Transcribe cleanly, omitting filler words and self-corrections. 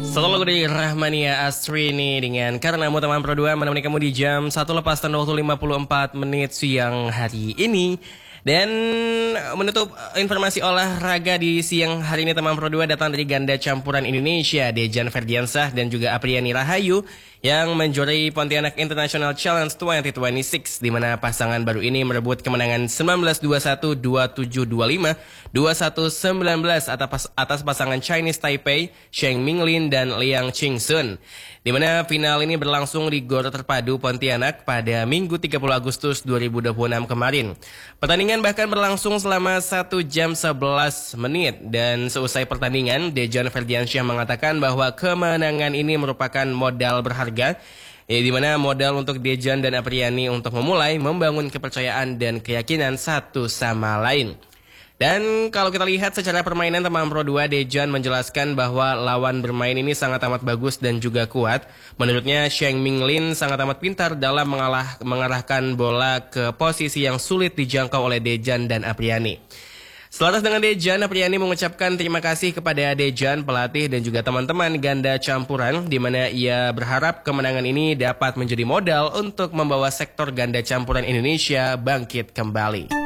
Satu lagu dari Rahmania Astrini dengan Karenamu teman Pro 2 menemani kamu di jam 1:54 siang hari ini. Dan menutup informasi olahraga di siang hari ini teman Pro 2 datang dari ganda campuran Indonesia Dejan Ferdiansah dan juga Apriani Rahayu yang menjuarai Pontianak International Challenge 2026 di mana pasangan baru ini merebut kemenangan 19-21, 27-25, 21-19 atas pasangan Chinese Taipei, Sheng Minglin dan Liang Qingsun. Di mana final ini berlangsung di Gor Terpadu Pontianak pada Minggu 30 Agustus 2026 kemarin. Pertandingan bahkan berlangsung selama 1 jam 11 menit dan seusai pertandingan Dejan Ferdiansyah mengatakan bahwa kemenangan ini merupakan modal berharga di mana modal untuk Dejan dan Apriani untuk memulai membangun kepercayaan dan keyakinan satu sama lain. Dan kalau kita lihat secara permainan teman Pro 2, Dejan menjelaskan bahwa lawan bermain ini sangat amat bagus dan juga kuat. Menurutnya Sheng Minglin sangat amat pintar dalam mengarahkan bola ke posisi yang sulit dijangkau oleh Dejan dan Apriani. Selaras dengan Dejan, Apriani mengucapkan terima kasih kepada Dejan, pelatih dan juga teman-teman ganda campuran di mana ia berharap kemenangan ini dapat menjadi modal untuk membawa sektor ganda campuran Indonesia bangkit kembali.